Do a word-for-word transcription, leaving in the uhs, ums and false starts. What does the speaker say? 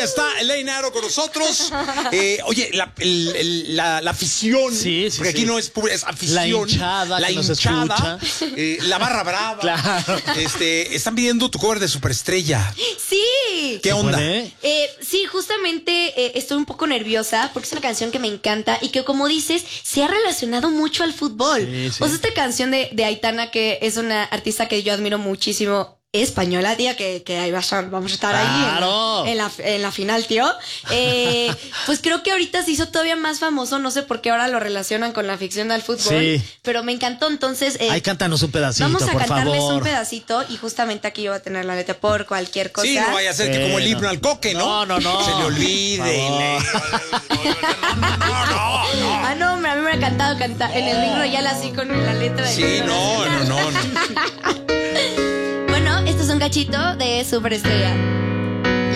está Elaine Aro con nosotros. Eh, oye, la, el, el, la, la afición, sí, sí, porque aquí sí. no es pura, es afición. La hinchada, la que nos hinchada, escucha. eh, la barra brava. Claro. Este, están pidiendo tu cover de Superestrella. Sí. ¿Qué onda? ¿Puede? Eh, sí, justamente eh, estoy un poco nerviosa porque es una canción que me encanta y que, como dices, se ha relacionado mucho al fútbol. Sí, sí. O sea, esta canción de, de Aitana, que es una artista que yo admiro muchísimo, española, tía, que, que ahí vas a- vamos a estar Claro. ahí en la, en, la, en la final, tío. Eh, pues creo que ahorita se hizo todavía más famoso, no sé por qué ahora lo relacionan con la ficción del fútbol, Sí. pero me encantó, entonces... Eh, Ay, cántanos un pedacito, vamos a por cantarles favor. un pedacito y justamente aquí yo voy a tener la letra por cualquier cosa. Sí, no vaya a ser que como el Bueno. himno al coque, ¿no? No, no, no. Se le olvide. y le- No, no, no, no. Ah, no, hombre, a mí me ha cantado cantar en el micro ya así con la letra. de- Sí, no, no, no, no. Bueno, esto es un cachito de Superestrella.